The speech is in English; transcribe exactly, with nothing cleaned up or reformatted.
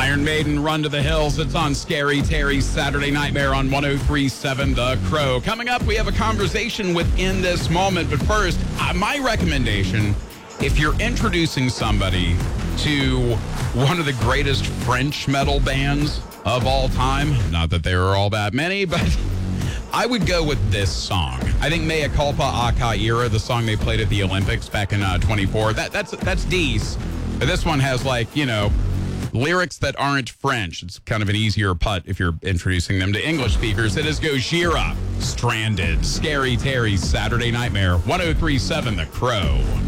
Iron Maiden, Run to the Hills. It's on Scary Terry's Saturday Nightmare on one oh three point seven The Crow. Coming up, we have a conversation within this moment. But first, uh, my recommendation, if you're introducing somebody to one of the greatest French metal bands of all time, not that there are all that many, but I would go with this song. I think Mea Culpa A Caira, the song they played at the Olympics back in uh, twenty-four, that, that's, that's decent. But this one has, like, you know, lyrics that aren't French. It's kind of an easier putt if you're introducing them to English speakers. It is Gojira, Stranded, Scary Terry's Saturday Nightmare, one oh three point seven The Crow.